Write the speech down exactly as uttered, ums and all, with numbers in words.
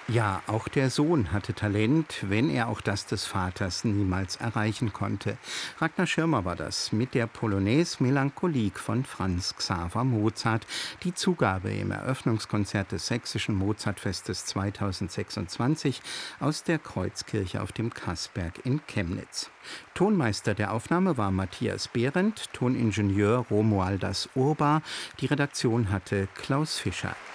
Ja, auch der Sohn hatte Talent, wenn er auch das des Vaters niemals erreichen konnte. Ragnar Schirmer war das mit der Polonaise Melancholique von Franz Xaver Mozart, die Zugabe im Eröffnungskonzert des Sächsischen Mozartfestes zweitausendsechsundzwanzig aus der Kreuzkirche auf dem Kassberg in Chemnitz. Tonmeister der Aufnahme war Matthias Behrendt, Toningenieur Romualdas Urbar, die Redaktion hatte Klaus Fischer.